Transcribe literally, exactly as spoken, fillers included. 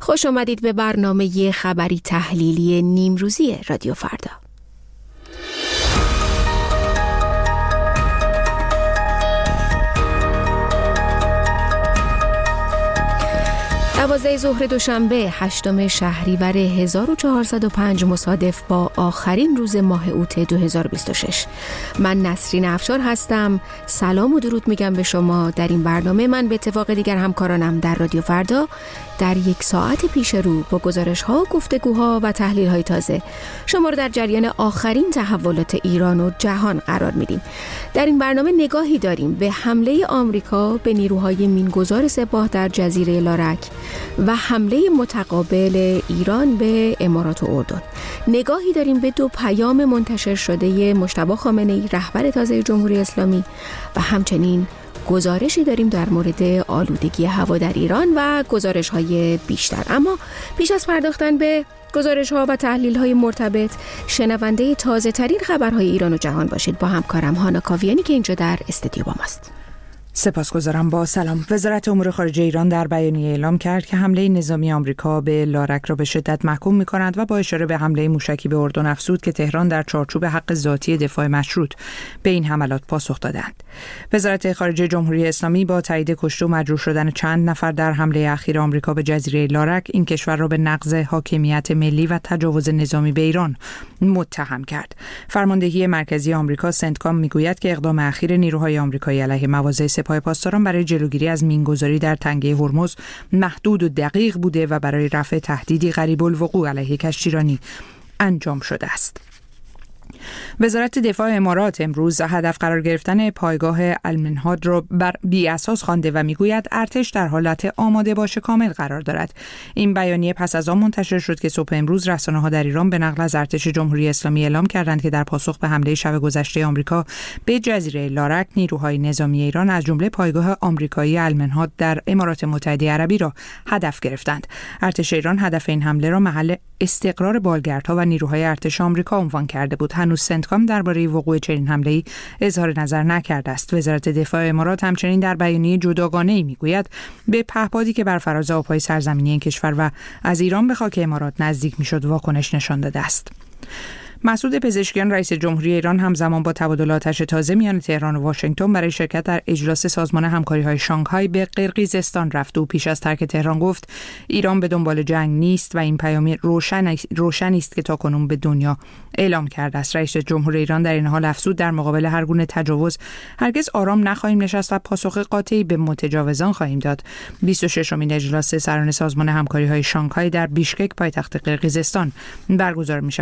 خوش آمدید به برنامه خبری تحلیلی نیمروزی رادیو فردا. دوازده ظهر دوشنبه هشتم شهریور هزار و چهارصد و پنج مصادف با آخرین روز ماه اوت دو هزار و بیست و شش. من نسرین افشار هستم. سلام و درود میگم به شما. در این برنامه من به اتفاق دیگر همکارانم در رادیو فردا در یک ساعت پیش رو با گزارش‌ها، گفتگوها و تحلیل‌های تازه شما رو در جریان آخرین تحولات ایران و جهان قرار میدیم. در این برنامه نگاهی داریم به حمله آمریکا به نیروهای مین‌گذار سپاه در جزیره لارک و حمله متقابل ایران به امارات و اردن. نگاهی داریم به دو پیام منتشر شده مجتبی خامنه‌ای رهبر تازه جمهوری اسلامی و همچنین گزارشی داریم در مورد آلودگی هوا در ایران و گزارش‌های بیشتر. اما پیش از پرداختن به گزارش‌ها و تحلیل‌های مرتبط، شنونده تازه‌ترین خبرهای ایران و جهان باشید با همکارم هانا کاویانی که اینجا در استودیو با ماست. سپاسگزارم. با سلام. وزارت امور خارجه ایران در بیانیه اعلام کرد که حمله نظامی آمریکا به لارک را به شدت محکوم می‌کند و با اشاره به حمله موشکی به اردن افزود که تهران در چارچوب حق ذاتی دفاع مشروط به این حملات پاسخ دادند. وزارت خارجه جمهوری اسلامی با تایید کشته و مجروح شدن چند نفر در حمله اخیر آمریکا به جزیره لارک، این کشور را به نقض حاکمیت ملی و تجاوز نظامی به ایران متهم کرد. فرماندهی مرکزی آمریکا سنتکام میگوید که اقدام اخیر نیروهای آمریکایی علیه مواضع سپاه پاسداران برای جلوگیری از مینگذاری در تنگه هرمز محدود و دقیق بوده و برای رفع تهدیدی قریب الوقوع علیه کشتیرانی انجام شده است. وزارت دفاع امارات امروز هدف قرار گرفتن پایگاه المنهاد را بر بی اساس خوانده و میگوید ارتش در حالت آماده باش کامل قرار دارد. این بیانیه پس از آن منتشر شد که صبح امروز رسانه‌ها در ایران به نقل از ارتش جمهوری اسلامی اعلام کردند که در پاسخ به حمله شب گذشته آمریکا به جزیره لارک، نیروهای نظامی ایران از جمله پایگاه آمریکایی المنهاد در امارات متحده عربی را هدف گرفتند. ارتش ایران هدف این حمله را محل استقرار بالگردها و نیروهای ارتش آمریکا عنوان کرده بود. هنوز سنتکام درباره وقوع چنین حمله‌ای اظهار نظر نکرده است. وزارت دفاع امارات همچنین در بیانیه جداگانه‌ای میگوید به پهپادی که بر فراز آب‌های سرزمینی این کشور و از ایران به خاک امارات نزدیک میشد واکنش نشان داده است. مسعود پزشکیان رئیس جمهوری ایران همزمان با تبادل آتش تازه میان تهران و واشنگتن برای شرکت در اجلاس سازمان همکاری‌های شانگهای به قرقیزستان رفت و پیش از ترک تهران گفت ایران به دنبال جنگ نیست و این پیام روشن روشن است که تاکنون به دنیا اعلام کرده است. رئیس جمهور ایران در این حال افزود در مقابل هر گونه تجاوز هرگز آرام نخواهیم نشست و پاسخ قاطعی به متجاوزان خواهیم داد. بیست و ششمین اجلاس سران سازمان همکاری‌های شانگهای در بیشکک پایتخت قرقیزستان برگزار می‌شود.